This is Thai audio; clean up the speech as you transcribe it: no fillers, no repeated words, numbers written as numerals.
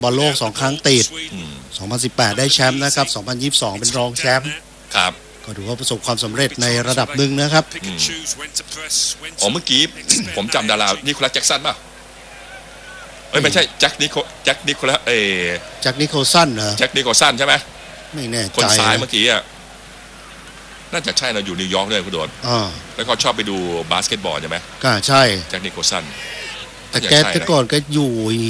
บอลโลก2 ครั้งติด 2018 ได้แชมป์นะครับ 2022 เป็นรองแชมป์ครับก็ถือว่าประสบความสำเร็จในระดับหนึ่งนะครับอ๋อเมื่อกี้ผมจำดารานิโคลัสแจ็คสันป่ะไม่ใช่แจ็คนิโคลัสแจ็คนิโคลสันเหรอแจ็คนิโคลสันใช่ไหมไม่แน่ใจคนซ้ายเมื่อกี้อ่ะน่าจะใช่เราอยู่นิวยอร์กด้วยคุณโดนแล้วก็ชอบไปดูบาสเกตบอลใช่ไหมก็ใช่แจ็คนิโคลสันแต่แกแต่ก่อนก็อยู่